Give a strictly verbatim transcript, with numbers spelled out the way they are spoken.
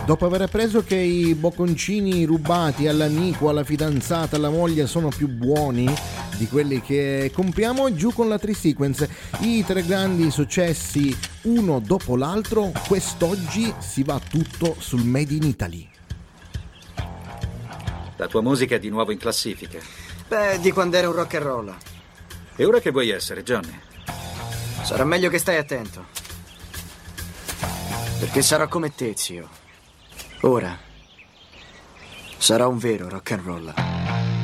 Dopo aver appreso che i bocconcini rubati all'amico, alla fidanzata, alla moglie sono più buoni di quelli che compriamo, giù con la Tri-Sequence. I tre grandi successi uno dopo l'altro, quest'oggi si va tutto sul Made in Italy. La tua musica è di nuovo in classifica. Beh, di quando era un rock and roll. E ora che vuoi essere, Johnny? Sarà meglio che stai attento. Perché sarò come te, zio. Ora sarò un vero rock and roll.